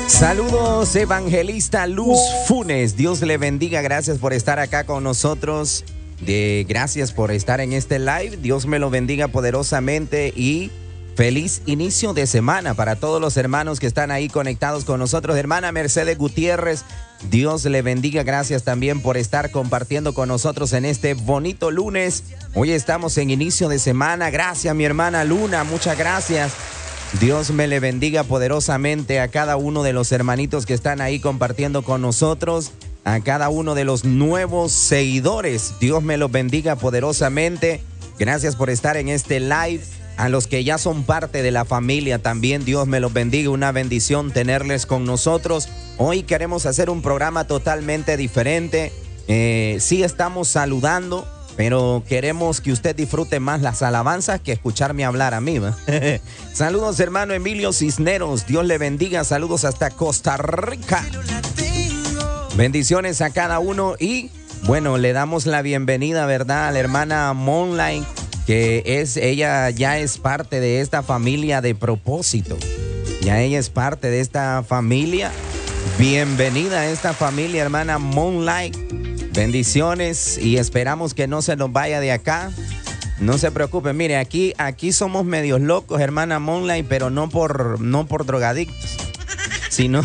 Saludos, evangelista Luz Funes. Dios le bendiga. Gracias por estar acá con nosotros. Gracias por estar en este live. Dios me lo bendiga poderosamente y feliz inicio de semana para todos los hermanos que están ahí conectados con nosotros. Hermana Mercedes Gutiérrez, Dios le bendiga. Gracias también por estar compartiendo con nosotros en este bonito lunes. Hoy estamos en inicio de semana. Gracias, mi hermana Luna. Muchas gracias. Dios me le bendiga poderosamente a cada uno de los hermanitos que están ahí compartiendo con nosotros, a cada uno de los nuevos seguidores. Dios me los bendiga poderosamente. Gracias por estar en este live. A los que ya son parte de la familia también, Dios me los bendiga. Una bendición tenerles con nosotros. Hoy queremos hacer un programa totalmente diferente. Sí estamos saludando, pero queremos que usted disfrute más las alabanzas que escucharme hablar a mí. Saludos, hermano Emilio Cisneros. Dios le bendiga. Saludos hasta Costa Rica. Bendiciones a cada uno. Y bueno, le damos la bienvenida, ¿verdad?, a la hermana Monline, que ella ya es parte de esta familia de propósito. Ya ella es parte de esta familia. Bienvenida a esta familia, hermana Monline. Bendiciones y esperamos que no se nos vaya de acá. No se preocupe, mire, aquí somos medios locos, hermana Monline, pero no por drogadictos, sino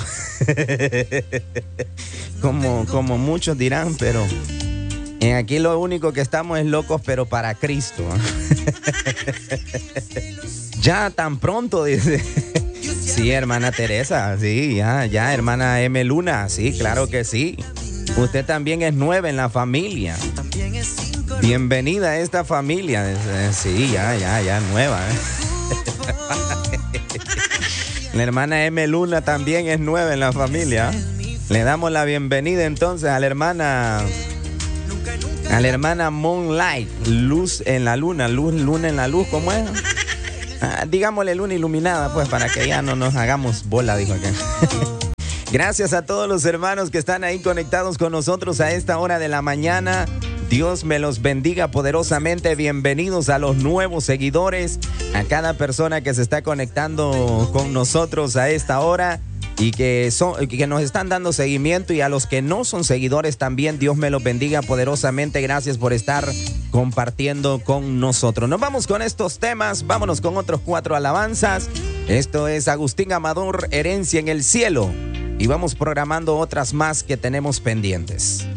como muchos dirán, pero aquí lo único que estamos es locos, pero para Cristo. Ya tan pronto, dice. Sí, hermana Teresa, sí, ya, hermana M. Luna, sí, claro que sí. Usted también es nueva en la familia. Bienvenida a esta familia. Sí, ya, nueva. La hermana M. Luna también es nueva en la familia. Le damos la bienvenida entonces a la hermana Moonlight. Luz en la luna, luna en la luz, ¿cómo es? Digámosle luna iluminada, pues, para que ya no nos hagamos bola, dijo acá. Gracias a todos los hermanos que están ahí conectados con nosotros a esta hora de la mañana. Dios me los bendiga poderosamente. Bienvenidos a los nuevos seguidores, a cada persona que se está conectando con nosotros a esta hora y que nos están dando seguimiento, y a los que no son seguidores también, Dios me los bendiga poderosamente. Gracias por estar compartiendo con nosotros. Nos vamos con estos temas, vámonos con otros 4 alabanzas. Esto es Agustín Amador, Herencia en el Cielo. Y vamos programando otras más que tenemos pendientes.